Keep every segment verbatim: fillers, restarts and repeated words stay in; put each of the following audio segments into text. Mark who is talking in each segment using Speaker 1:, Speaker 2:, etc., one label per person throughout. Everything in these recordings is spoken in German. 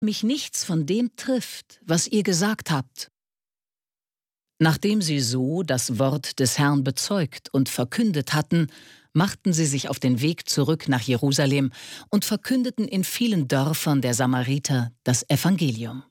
Speaker 1: mich nichts von dem trifft, was ihr gesagt habt.« Nachdem sie so das Wort des Herrn bezeugt und verkündet hatten, machten sie sich auf den Weg zurück nach Jerusalem und verkündeten in vielen Dörfern der Samariter das Evangelium.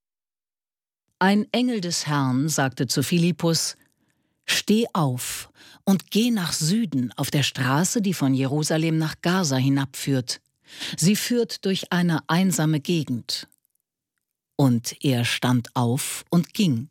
Speaker 1: Ein Engel des Herrn sagte zu Philippus: »Steh auf und geh nach Süden auf der Straße, die von Jerusalem nach Gaza hinabführt. Sie führt durch eine einsame Gegend.« Und er stand auf und ging.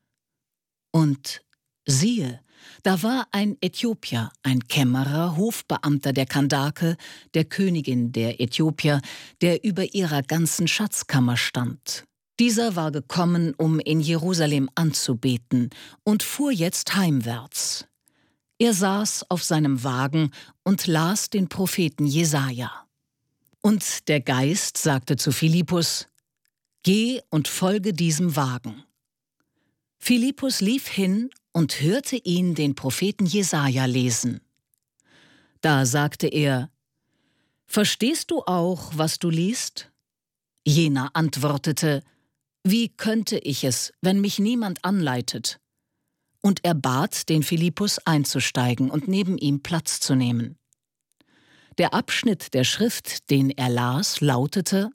Speaker 1: Und siehe, da war ein Äthiopier, ein Kämmerer, Hofbeamter der Kandake, der Königin der Äthiopier, der über ihrer ganzen Schatzkammer stand. Dieser war gekommen, um in Jerusalem anzubeten, und fuhr jetzt heimwärts. Er saß auf seinem Wagen und las den Propheten Jesaja. Und der Geist sagte zu Philippus: »Geh und folge diesem Wagen.« Philippus lief hin und hörte ihn den Propheten Jesaja lesen. Da sagte er: »Verstehst du auch, was du liest?« Jener antwortete: »Wie könnte ich es, wenn mich niemand anleitet?« Und er bat den Philippus einzusteigen und neben ihm Platz zu nehmen. Der Abschnitt der Schrift, den er las, lautete: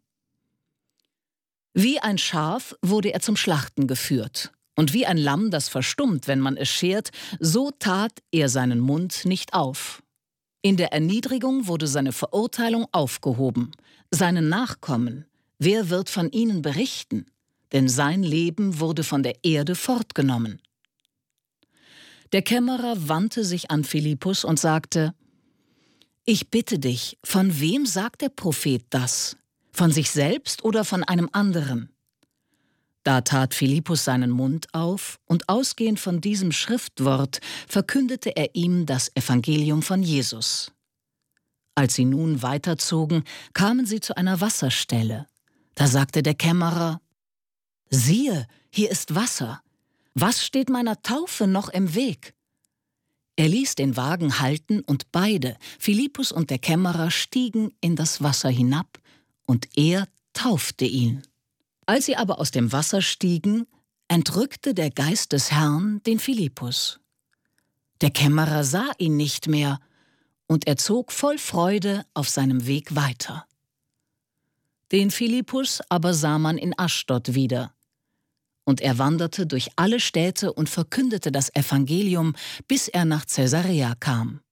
Speaker 1: »Wie ein Schaf wurde er zum Schlachten geführt, und wie ein Lamm, das verstummt, wenn man es schert, so tat er seinen Mund nicht auf. In der Erniedrigung wurde seine Verurteilung aufgehoben. Seine Nachkommen, wer wird von ihnen berichten? Denn sein Leben wurde von der Erde fortgenommen.« Der Kämmerer wandte sich an Philippus und sagte: »Ich bitte dich, von wem sagt der Prophet das? Von sich selbst oder von einem anderen?« Da tat Philippus seinen Mund auf, und ausgehend von diesem Schriftwort verkündete er ihm das Evangelium von Jesus. Als sie nun weiterzogen, kamen sie zu einer Wasserstelle. Da sagte der Kämmerer: »Siehe, hier ist Wasser. Was steht meiner Taufe noch im Weg?« Er ließ den Wagen halten, und beide, Philippus und der Kämmerer, stiegen in das Wasser hinab, und er taufte ihn. Als sie aber aus dem Wasser stiegen, entrückte der Geist des Herrn den Philippus. Der Kämmerer sah ihn nicht mehr, und er zog voll Freude auf seinem Weg weiter. Den Philippus aber sah man in Aschdod wieder. Und er wanderte durch alle Städte und verkündete das Evangelium, bis er nach Caesarea kam.